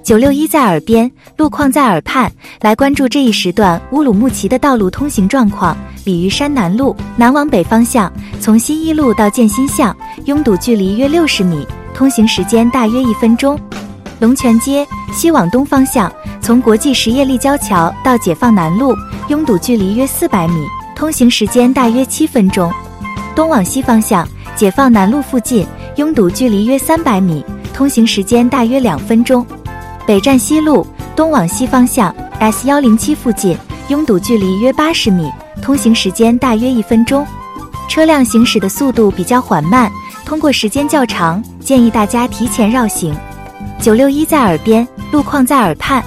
961在耳边，路况在耳畔。来关注这一时段乌鲁木齐的道路通行状况。鲤鱼山南路南往北方向，从新一路到建新巷，拥堵距离约60米，通行时间大约1分钟。龙泉街西往东方向，从国际实业立交桥到解放南路，拥堵距离约400米，通行时间大约7分钟。东往西方向，解放南路附近，拥堵距离约300米，通行时间大约2分钟。北站西路东往西方向 S107 附近，拥堵距离约80米，通行时间大约1分钟。车辆行驶的速度比较缓慢，通过时间较长，建议大家提前绕行。961在耳边，路况在耳畔。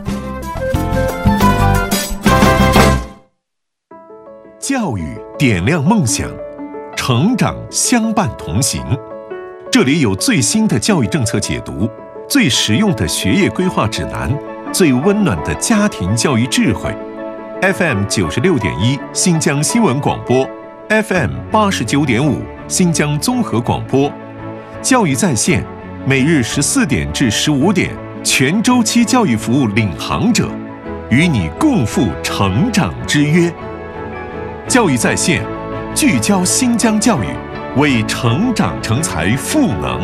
教育点亮梦想，成长相伴同行。这里有最新的教育政策解读，最实用的学业规划指南，最温暖的家庭教育智慧。FM 96.1新疆新闻广播， FM 89.5新疆综合广播。教育在线，每日14点至15点，全周期教育服务领航者，与你共赴成长之约。教育在线，聚焦新疆教育，为成长成才赋能。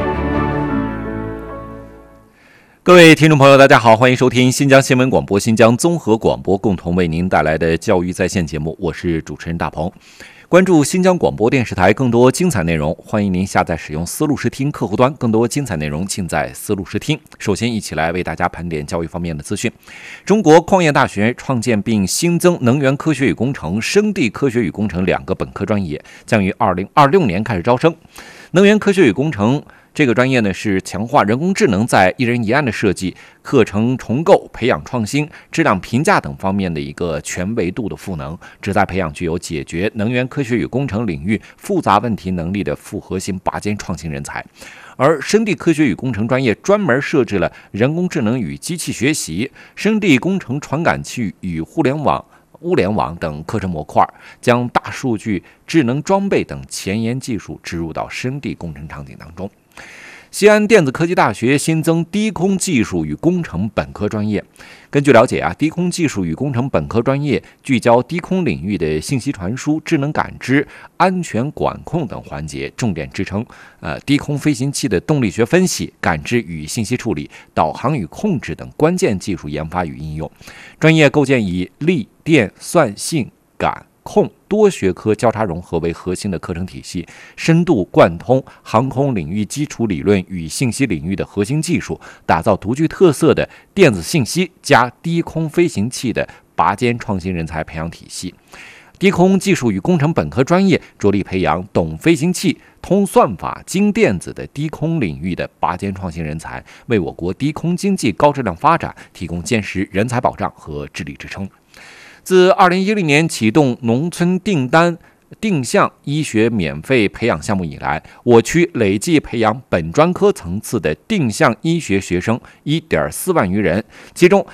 各位听众朋友，大家好，欢迎收听新疆新闻广播、新疆综合广播共同为您带来的教育在线节目，我是主持人大鹏。关注新疆广播电视台更多精彩内容，欢迎您下载使用思路视听客户端，更多精彩内容尽在思路视听。首先一起来为大家盘点教育方面的资讯。中国矿业大学创建并新增能源科学与工程、生地科学与工程2个本科专业，将于2026年开始招生。能源科学与工程这个专业呢，是强化人工智能在一人一案的设计、课程重构、培养创新、质量评价等方面的一个全维度的赋能，旨在培养具有解决能源科学与工程领域复杂问题能力的复合型拔尖创新人才。而生地科学与工程专业专门设置了人工智能与机器学习、生地工程传感器与物联网等课程模块，将大数据、智能装备等前沿技术植入到生地工程场景当中。西安电子科技大学新增低空技术与工程本科专业。根据了解低空技术与工程本科专业聚焦低空领域的信息传输、智能感知、安全管控等环节，重点支撑低空飞行器的动力学分析、感知与信息处理、导航与控制等关键技术研发与应用。专业构建以力、电、算、信、感、控多学科交叉融合为核心的课程体系，深度贯通航空领域基础理论与信息领域的核心技术，打造独具特色的电子信息加低空飞行器的拔尖创新人才培养体系。低空技术与工程本科专业着力培养懂飞行器、通算法、精电子的低空领域的拔尖创新人才，为我国低空经济高质量发展提供坚实人才保障和智力支撑。自2010年启动农村定向医学免费培养项目以来，我区累计培养本专科层次的定向医学学生1.4万余人，其中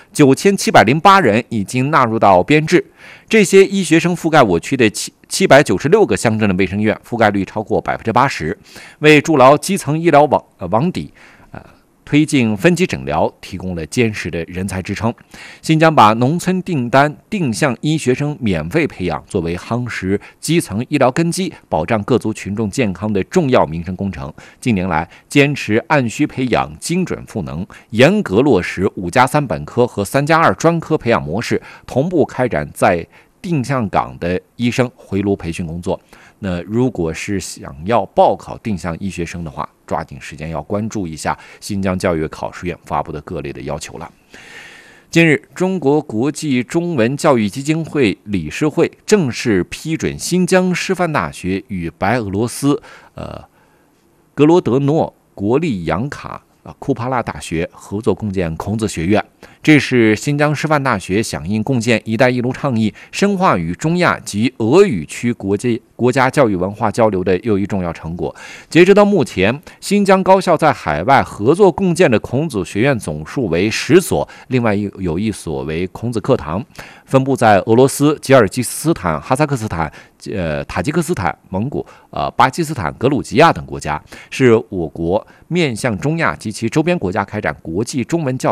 9708人已经纳入到编制。这些医学生覆盖我区的796个乡镇的卫生院，覆盖率超过80%，为筑牢基层医疗网底推进分级诊疗提供了坚实的人才支撑。新疆把农村定向医学生免费培养作为夯实基层医疗根基、保障各族群众健康的重要民生工程。近年来，坚持按需培养、精准赋能，严格落实5+3本科和3+2专科培养模式，同步开展在定向岗的医生回炉培训工作。那如果是想要报考定向医学生的话，抓紧时间要关注一下新疆教育考试院发布的各类的要求了。近日，中国国际中文教育基金会理事会正式批准新疆师范大学与白俄罗斯格罗德诺国立扬卡库帕拉大学合作共建孔子学院。这是新疆师范大学响应共建“一带一路”倡议，深化与中亚及俄语区国家教育文化交流的又一重要成果。截止到目前，新疆高校在海外合作共建的孔子学院总数为10所，另外有1所为孔子课堂，分布在俄罗斯、吉尔吉斯斯坦、哈萨克斯坦、塔吉克斯坦、蒙古、巴基斯坦、格鲁吉亚等国家，是我国面向中亚及其周边国家开展国际中文教育